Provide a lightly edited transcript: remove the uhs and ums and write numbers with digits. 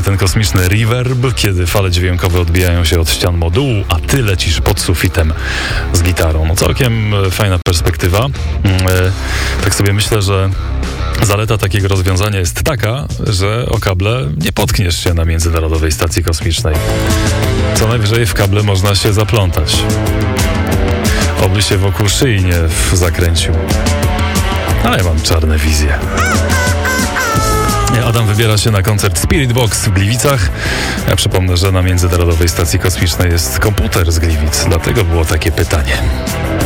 sobie ten kosmiczny reverb, kiedy fale dźwiękowe odbijają się od ścian modułu, a ty lecisz pod sufitem z gitarą. No całkiem fajna perspektywa. Tak sobie myślę, że zaleta takiego rozwiązania jest taka, że o kable nie potkniesz się na Międzynarodowej Stacji Kosmicznej. Co najwyżej w kable można się zaplątać. Oby się wokół szyi nie zakręcił. Ale ja mam czarne wizje. Adam wybiera się na koncert Spirit Box w Gliwicach. Ja przypomnę, że na Międzynarodowej Stacji Kosmicznej jest komputer z Gliwic, dlatego było takie pytanie.